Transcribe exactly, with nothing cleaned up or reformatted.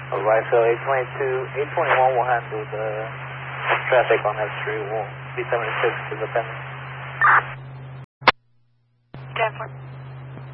Alright, so eight twenty-two, eight twenty-one will handle the traffic on F three, we'll be seventy-six to the pending. ten four.